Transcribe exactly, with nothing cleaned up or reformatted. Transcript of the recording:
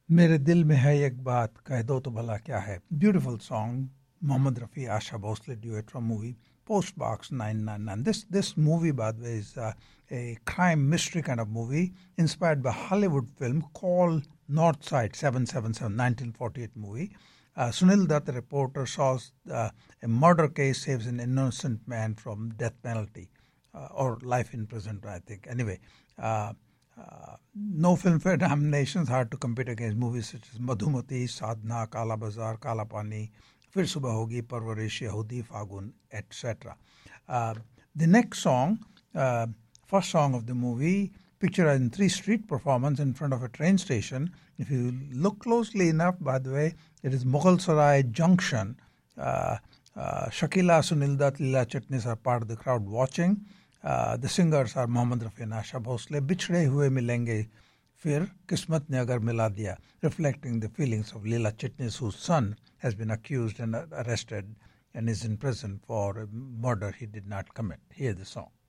मेरे दिल में है एक बात कह दो तो भला क्या है. Beautiful song. Mohammad Rafi, Asha Bhosle duet from movie Postbox nine nine nine. This this movie, by the way, is uh, a crime mystery kind of movie inspired by Hollywood film called North Side seven seven seven, nineteen forty-eight movie. Uh, Sunil Dutt, the reporter, solves uh, a murder case, saves an innocent man from death penalty uh, or life in prison, I think. Anyway, uh, uh, no Filmfare nominations, hard to compete against movies such as Madhumati, Sadhna, Kala Bazaar, Kala Pani, Fir Subah Hogi, Parvarish Yahudi, Fagun, et cetera. Uh, the next song, uh, first song of the movie, pictured in three street performance in front of a train station. If you look closely enough, by the way, it is Mughal Sarai Junction. Uh, uh, Shakila, Sunil Dutt, Leela Chitnis are part of the crowd watching. Uh, the singers are Mohammad Rafi and Asha Bhosle. बिछड़े हुए मिलेंगे फिर किस्मत ने अगर मिला दिया, reflecting the feelings of Leela Chitnis, whose son has been accused and arrested and is in prison for a murder he did not commit. Hear the song.